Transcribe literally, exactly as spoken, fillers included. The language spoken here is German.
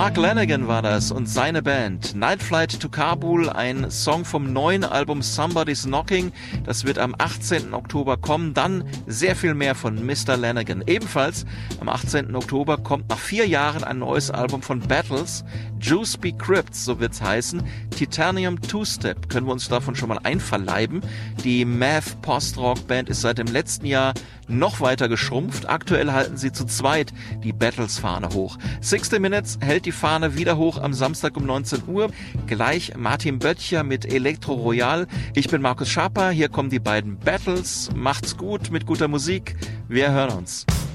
Mark Lanegan war das und seine Band. Night Flight to Kabul, ein Song vom neuen Album Somebody's Knocking. Das wird am achtzehnten Oktober kommen. Dann sehr viel mehr von Mister Lanegan. Ebenfalls am achtzehnten Oktober kommt nach vier Jahren ein neues Album von Battles. Juice Be Crypts, so wird's heißen. Titanium Two-Step, können wir uns davon schon mal einverleiben. Die Math Post-Rock-Band ist seit dem letzten Jahr noch weiter geschrumpft. Aktuell halten sie zu zweit die Battles-Fahne hoch. sixty Minutes hält die Fahne wieder hoch am Samstag um neunzehn Uhr. Gleich Martin Böttcher mit Elektro Royal. Ich bin Markus Schaper, hier kommen die beiden Battles. Macht's gut mit guter Musik. Wir hören uns.